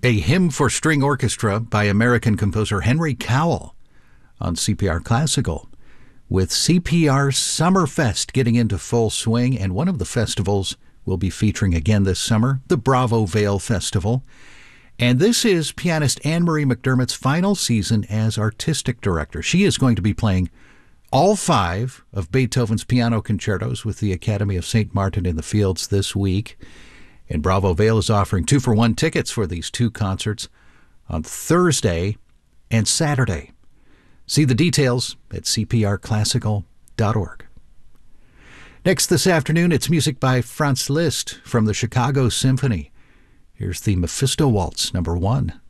A Hymn for String Orchestra by American composer Henry Cowell on CPR Classical, with CPR Summerfest getting into full swing, and one of the festivals we'll be featuring again this summer, the Bravo Vale Festival. And this is pianist Anne-Marie McDermott's final season as artistic director. She is going to be playing all 5 of Beethoven's piano concertos with the Academy of St. Martin in the Fields this week. And Bravo Vale is offering 2-for-1 tickets for these 2 concerts on Thursday and Saturday. See the details at cprclassical.org. Next this afternoon, it's music by Franz Liszt from the Chicago Symphony. Here's the Mephisto Waltz, number 1.